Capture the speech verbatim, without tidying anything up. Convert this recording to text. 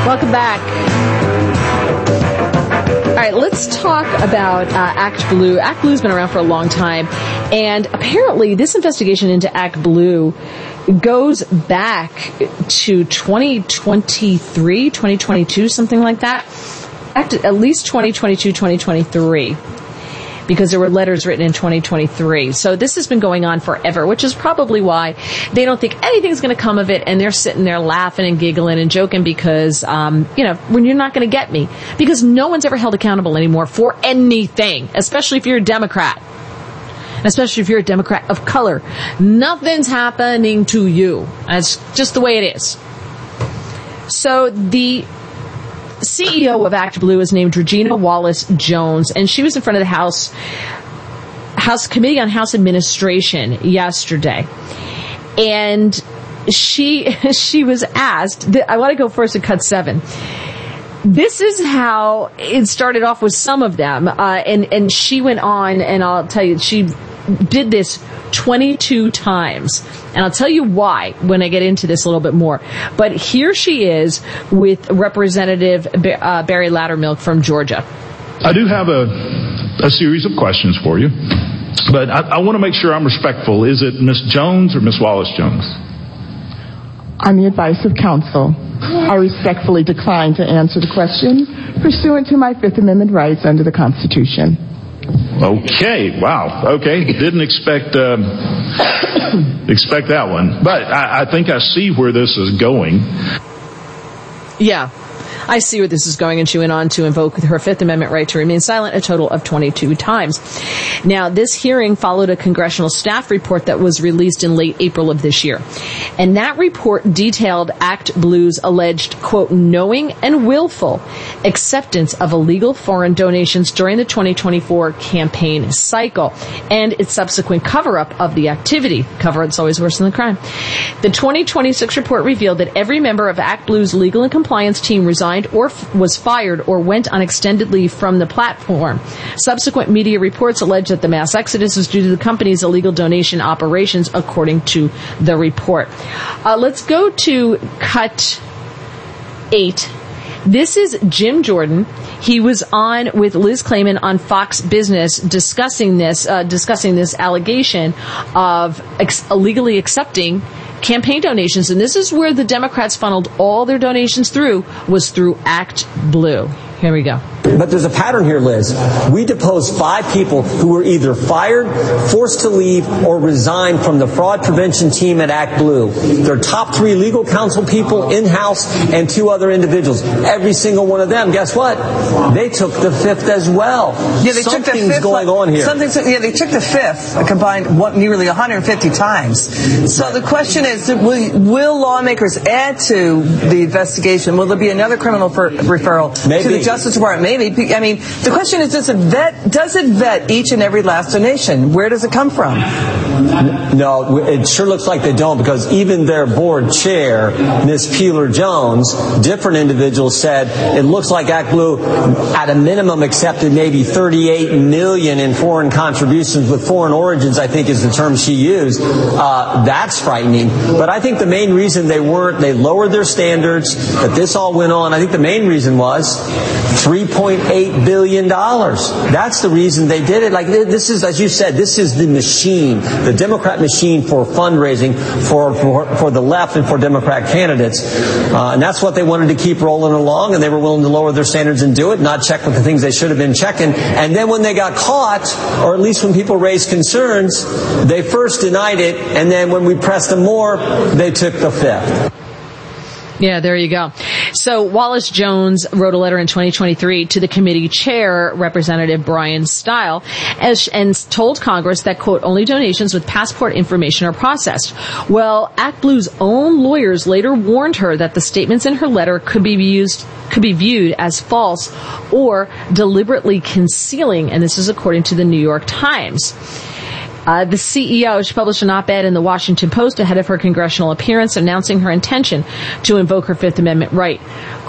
Welcome back. All right, let's talk about uh, Act Blue. Act Blue's been around for a long time, and apparently this investigation into Act Blue goes back to twenty twenty-three, twenty twenty-two, something like that. At least twenty twenty-two, twenty twenty-three. Because there were letters written in twenty twenty-three. So this has been going on forever, which is probably why they don't think anything's going to come of it, and they're sitting there laughing and giggling and joking because, um, you know, when you're not going to get me. Because no one's ever held accountable anymore for anything, especially if you're a Democrat. Especially if you're a Democrat of color. Nothing's happening to you. That's just the way it is. So the C E O of Act Blue is named Regina Wallace Jones, and she was in front of the House House Committee on House Administration yesterday. And she she was asked, I want to go first to cut seven. This is how it started off with some of them, uh, and, and she went on, and I'll tell you, she did this twenty-two times. And I'll tell you why when I get into this a little bit more. But here she is with Representative uh, Barry Loudermilk from Georgia. I do have a, a series of questions for you, but I, I want to make sure I'm respectful. Is it Miz Jones or Miz Wallace Jones? On the advice of counsel, I respectfully decline to answer the question pursuant to my Fifth Amendment rights under the Constitution. Okay, wow, okay, didn't expect um, expect that one, but I, I think I see where this is going. Yeah, I see where this is going, and she went on to invoke her Fifth Amendment right to remain silent a total of twenty-two times. Now, this hearing followed a congressional staff report that was released in late April of this year. And that report detailed Act Blue's alleged, quote, knowing and willful acceptance of illegal foreign donations during the twenty twenty-four campaign cycle and its subsequent cover-up of the activity. Cover-up's always worse than the crime. The twenty twenty-six report revealed that every member of Act Blue's legal and compliance team resigned or f- was fired or went on extended leave from the platform. Subsequent media reports allege that the mass exodus is due to the company's illegal donation operations, according to the report. Uh, let's go to cut eight. This is Jim Jordan. He was on with Liz Clayman on Fox Business discussing this, uh, discussing this allegation of ex- illegally accepting campaign donations. And this is where the Democrats funneled all their donations through, was through Act Blue. Here we go. But there's a pattern here, Liz. We deposed five people who were either fired, forced to leave, or resigned from the fraud prevention team at Act Blue. Their top three legal counsel people in-house and two other individuals. Every single one of them, guess what? They took the fifth as well. Yeah, they Something's took the fifth. going on here. Something's, yeah, they took the fifth, a combined one, nearly one hundred fifty times. So the question is, will, will lawmakers add to the investigation? Will there be another criminal for, referral Maybe. to the Justice Department? Maybe. I mean, the question is, does it vet, does it vet each and every last donation? Where does it come from? No, it sure looks like they don't, because even their board chair, Miz Peeler-Jones, different individuals said it looks like Act Blue, at a minimum, accepted maybe thirty-eight million in foreign contributions with foreign origins, I think is the term she used. Uh, that's frightening. But I think the main reason they weren't, they lowered their standards, that this all went on, I think the main reason was three point eight billion dollars. That's the reason they did it. Like, this is, as you said, this is the machine, the Democrat machine for fundraising for for, for the left and for Democrat candidates. Uh, and that's what they wanted to keep rolling along, and they were willing to lower their standards and do it, not check with the things they should have been checking. And then when they got caught, or at least when people raised concerns, they first denied it, and then when we pressed them more, they took the fifth. Yeah, there you go. So Wallace Jones wrote a letter in twenty twenty-three to the committee chair, Representative Brian Stile, as, and told Congress that, quote, only donations with passport information are processed. Well, Act Blue's own lawyers later warned her that the statements in her letter could be used, could be viewed as false or deliberately concealing, and this is according to the New York Times. Uh, the C E O, she published an op-ed in the Washington Post ahead of her congressional appearance announcing her intention to invoke her Fifth Amendment right.